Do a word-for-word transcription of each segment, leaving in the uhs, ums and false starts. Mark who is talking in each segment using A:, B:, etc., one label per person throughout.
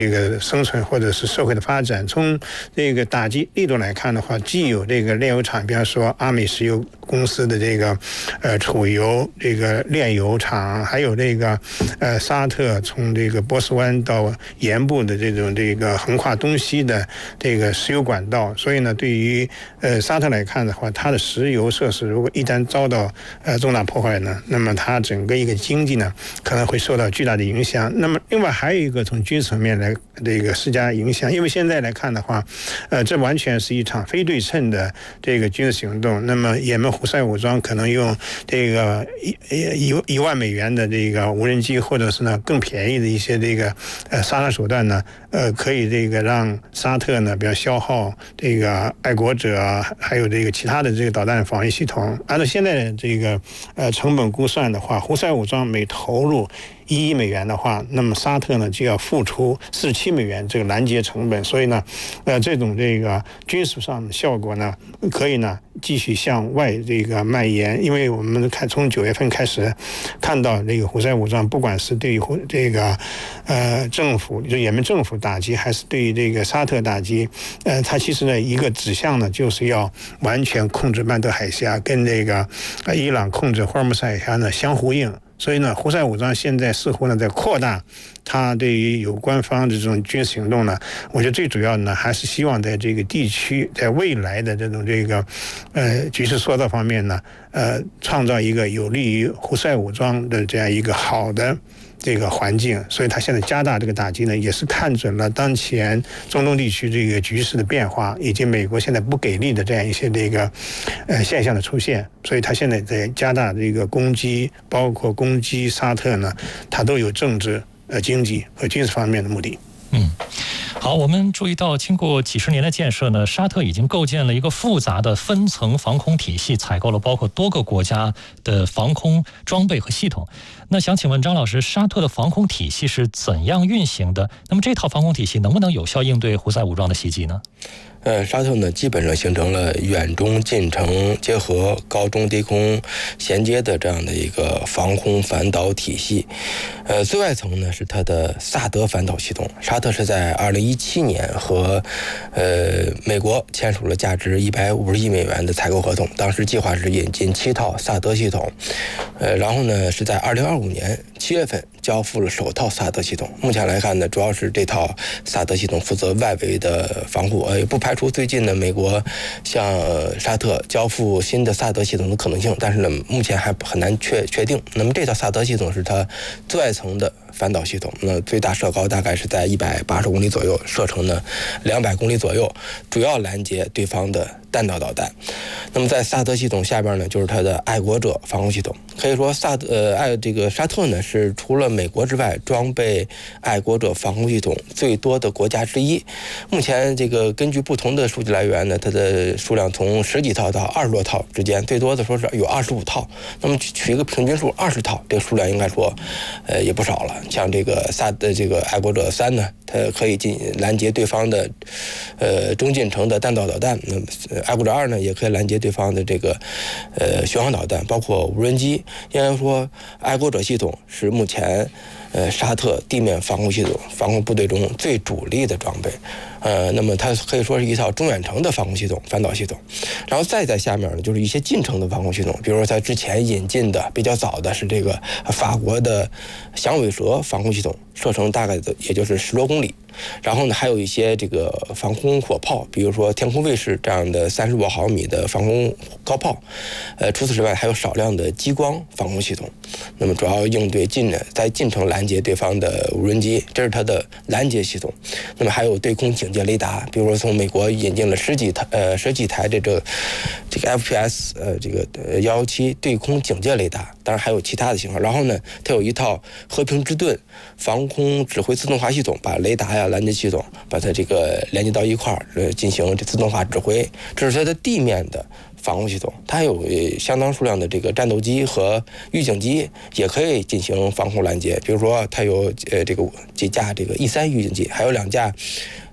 A: 这个生存或者是社会的发展。从这个打击力度来看的话，既有这个炼油厂，比方说阿美石油公司的这个呃储油这个炼油厂，还有这个呃沙特从这个波斯湾到盐部的这种这个横跨东西的这个石油管道。所以呢，对于呃沙特来看的话，它的石油设施如果一旦遭到呃重大破坏呢，那么它整个一个经济呢可能会受到巨大的影响。那么另外还有一个从军事层面来这个施加影响，因为现在来看的话，呃，这完全是一场非对称的这个军事行动。那么也门胡塞武装可能用这个一一一万美元的这个无人机，或者是呢更便宜的一些这个呃杀伤手段呢，呃，可以这个让沙特呢，比如消耗这个爱国者，还有这个其他的这个导弹防御系统。按照现在的这个呃成本估算的话，胡塞武装每投入一亿美元的话，那么沙特呢就要付出四十七美元这个拦截成本。所以呢，呃，这种这个军事上的效果呢，可以呢继续向外这个蔓延。因为我们看从九月份开始看到这个胡塞武装，不管是对于这个呃政府，就也门政府打击，还是对于这个沙特打击，呃，它其实呢一个指向呢就是要完全控制曼德海峡，跟这个呃伊朗控制霍尔木兹海峡呢相呼应。所以呢，胡塞武装现在似乎呢在扩大它对于有关方的这种军事行动呢。我觉得最主要的呢，还是希望在这个地区，在未来的这种这个呃局势塑造方面呢，呃，创造一个有利于胡塞武装的这样一个好的这个环境。所以他现在加大这个打击呢，也是看准了当前中东地区这个局势的变化，以及美国现在不给力的这样一些这个呃现象的出现。所以他现在在加大这个攻击，包括攻击沙特呢，他都有政治、呃经济和军事方面的目的。
B: 嗯，好，我们注意到，经过几十年的建设呢，沙特已经构建了一个复杂的分层防空体系，采购了包括多个国家的防空装备和系统。那想请问张老师，沙特的防空体系是怎样运行的？那么这套防空体系能不能有效应对胡塞武装的袭击呢？
C: 呃，沙特呢基本上形成了远中近程结合、高中低空衔接的这样的一个防空反导体系。呃，最外层呢是它的萨德反导系统。沙特是在二零一七年和呃美国签署了价值一百五十亿美元的采购合同，当时计划是引进七套萨德系统。呃，然后呢是在二零二五年七月份交付了首套萨德系统。目前来看呢，主要是这套萨德系统负责外围的防护，呃，也不排除最近呢美国向沙特交付新的萨德系统的可能性，但是呢目前还很难确确定。那么这套萨德系统是它最外层的反导系统，那最大射高大概是在一百八十公里左右，射程呢两百公里左右，主要拦截对方的弹道导弹。那么在萨德系统下边呢，就是它的爱国者防空系统。可以说萨德呃爱这个沙特呢是除了美国之外装备爱国者防空系统最多的国家之一。目前这个根据不同的数据来源呢，它的数量从十几套到二十多套之间，最多的说是有二十五套。那么取一个平均数二十套，这个数量应该说呃也不少了。像这个萨的这个爱国者三呢，它可以进拦截对方的呃中近程的弹道导弹。那么爱国者二呢，也可以拦截对方的这个呃巡航导弹，包括无人机。应该说，爱国者系统是目前呃沙特地面防空系统防空部队中最主力的装备。呃，那么它可以说是一套中远程的防空系统、反导系统。然后再在下面呢，就是一些近程的防空系统，比如说它之前引进的比较早的是这个法国的响尾蛇防空系统，射程大概的也就是十多公里。然后呢，还有一些这个防空火炮，比如说天空卫士这样的三十五毫米的防空高炮。呃，除此之外，还有少量的激光防空系统。那么主要应对近在近程拦截对方的无人机，这是它的拦截系统。那么还有对空警戒雷达，比如说从美国引进了十几台呃十几台这个这个 F P S 呃这个呃幺幺七对空警戒雷达，当然还有其他的型号。然后呢，它有一套和平之盾防空指挥自动化系统，把雷达呀、拦截系统把它这个连接到一块儿，呃进行这自动化指挥。这是它的地面的防空系统，它还有相当数量的这个战斗机和预警机，也可以进行防空拦截。比如说，它有呃这个几架这个 E 三预警机，还有两架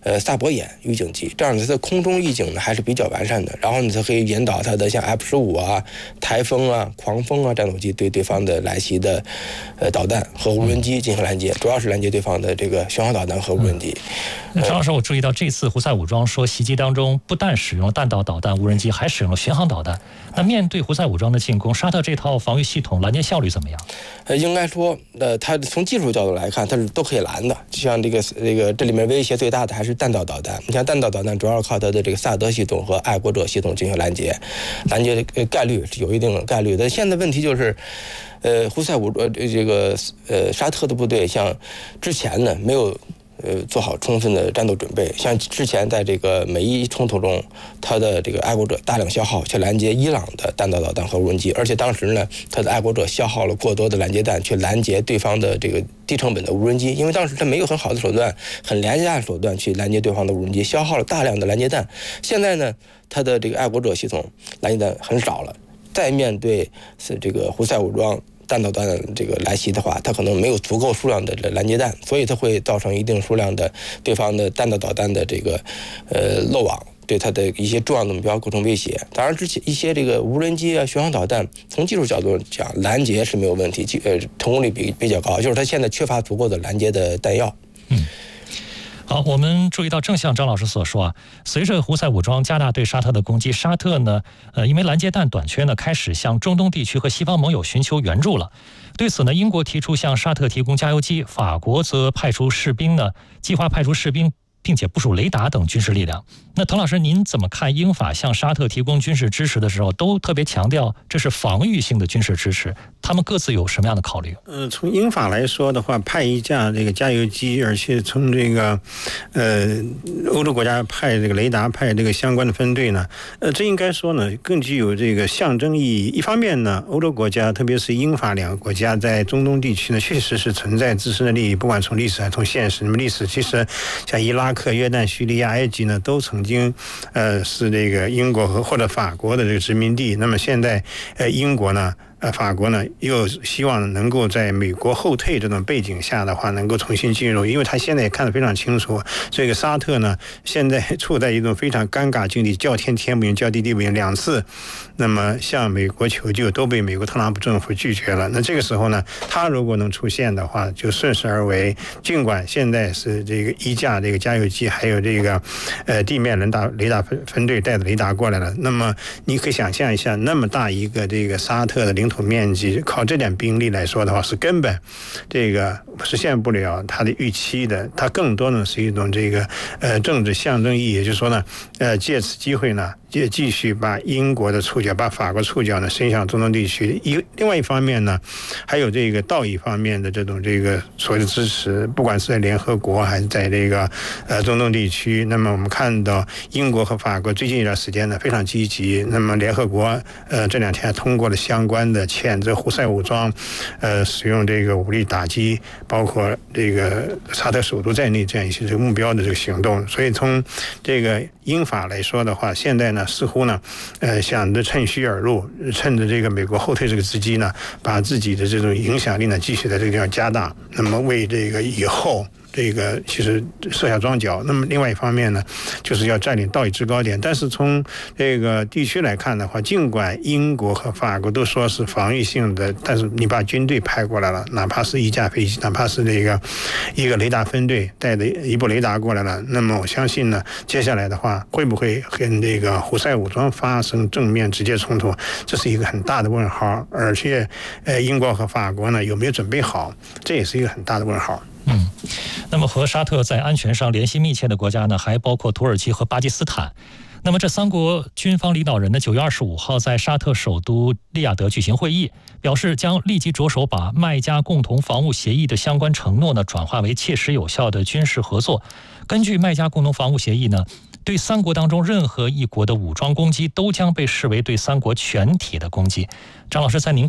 C: 呃萨博眼预警机，这样子它的空中预警呢还是比较完善的。然后呢，它可以引导它的像 F 十五啊、台风啊、狂风啊战斗机对对方的来袭的呃导弹和无人机进行拦截，主要是拦截对方的这个巡航导弹和无人机。
B: 嗯、张老师，我注意到这次胡塞武装说袭击当中不但使用了弹道导弹、无人机，还使用了巡航导弹。那面对胡塞武装的进攻，沙特这套防御系统拦截效率怎么样？
C: 呃，应该说，呃，它从技术角度来看，它是都可以拦的。就像这个这个这里面威胁最大的还是弹道导弹。你像弹道导弹，主要靠它的这个萨德系统和爱国者系统进行拦截，拦截的概率是有一定的概率的。现在问题就是，呃，胡塞武呃这个呃沙特的部队，像之前呢没有。呃，做好充分的战斗准备，像之前在这个美伊冲突中，他的这个爱国者大量消耗去拦截伊朗的弹道导弹和无人机，而且当时呢，他的爱国者消耗了过多的拦截弹去拦截对方的这个低成本的无人机，因为当时他没有很好的手段、很廉价的手段去拦截对方的无人机，消耗了大量的拦截弹。现在呢，他的这个爱国者系统拦截弹很少了，再面对是这个胡塞武装弹道导弹这个来袭的话，它可能没有足够数量的拦截弹，所以它会造成一定数量的对方的弹道导弹的这个呃漏网，对它的一些重要的目标构成威胁。当然，之前一些这个无人机啊、巡航导弹，从技术角度讲，拦截是没有问题，呃，成功率比比较高，就是它现在缺乏足够的拦截的弹药。
B: 嗯。好，我们注意到，正像张老师所说啊，随着胡塞武装加大对沙特的攻击，沙特呢，呃，因为拦截弹短缺呢，开始向中东地区和西方盟友寻求援助了。对此呢，英国提出向沙特提供加油机，法国则派出士兵呢，计划派出士兵，并且部署雷达等军事力量。那滕老师，您怎么看英法向沙特提供军事支持的时候，都特别强调这是防御性的军事支持？他们各自有什么样的考虑？
A: 呃，从英法来说的话，派一架这个加油机，而且从这个呃欧洲国家派这个雷达派这个相关的分队呢，呃，这应该说呢更具有这个象征意义。一方面呢，欧洲国家特别是英法两个国家在中东地区呢，确实是存在自身的利益，不管从历史还是从现实。那么历史其实像伊拉克、约旦、叙利亚、埃及呢，都曾经呃是这个英国和或者法国的这个殖民地。那么现在呃英国呢？呃，法国呢又希望能够在美国后退这种背景下的话，能够重新进入，因为他现在也看得非常清楚，这个沙特呢现在处在一种非常尴尬境地，叫天天不应，叫地地不应，两次，那么向美国求救都被美国特朗普政府拒绝了。那这个时候呢，他如果能出现的话，就顺势而为。尽管现在是这个一架这个加油机，还有这个呃地面雷达雷达分分队带着雷达过来了，那么你可以想象一下，那么大一个这个沙特的领土面积，靠这点兵力来说的话，是根本这个实现不了它的预期的。它更多呢是一种这个呃政治象征意义，也就是说呢，呃借此机会呢，继继续把英国的触角、把法国触角呢伸向中东地区。一另外一方面呢，还有这个道义方面的这种这个所谓的支持，不管是在联合国还是在这个呃中东地区。那么我们看到英国和法国最近一段时间呢非常积极。那么联合国呃这两天通过了相关的谴责胡塞武装呃使用这个武力打击包括这个沙特首都在内这样一些这个目标的这个行动。所以从这个英法来说的话，现在呢似乎呢呃想着趁虚而入，趁着这个美国后退这个时机呢，把自己的这种影响力呢继续在这个地方加大，那么为这个以后这个其实设下庄脚。那么另外一方面呢，就是要占领道义制高点。但是从这个地区来看的话，尽管英国和法国都说是防御性的，但是你把军队派过来了，哪怕是一架飞机，哪怕是这个一个雷达分队带着一部雷达过来了，那么我相信呢，接下来的话会不会跟这个胡塞武装发生正面直接冲突，这是一个很大的问号。而且呃，英国和法国呢有没有准备好，这也是一个很大的问号。
B: 嗯，那么和沙特在安全上联系密切的国家呢，还包括土耳其和巴基斯坦。那么这三国军方领导人呢，九月二十五号在沙特首都利雅得举行会议，表示将立即着手把麦加共同防务协议的相关承诺呢，转化为切实有效的军事合作。根据麦加共同防务协议呢，对三国当中任何一国的武装攻击都将被视为对三国全体的攻击。张老师，在您看来，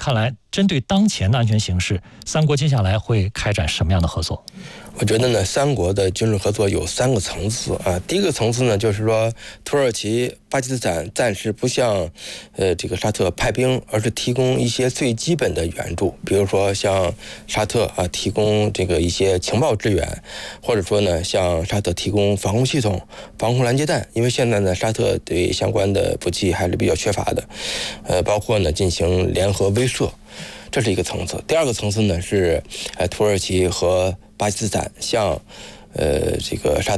B: 针对当前的安全形势，三国接下来会开展什么样的合作？
C: 我觉得呢，三国的军事合作有三个层次啊。第一个层次呢，就是说土耳其、巴基斯坦暂时不向呃这个沙特派兵，而是提供一些最基本的援助，比如说向沙特啊提供这个一些情报支援，或者说呢向沙特提供防空系统、防空拦截弹，因为现在呢沙特对相关的武器还是比较缺乏的，呃，包括呢进行联合威慑。这是一个层次。第二个层次呢是，呃，土耳其和巴基斯坦向，呃，这个沙特。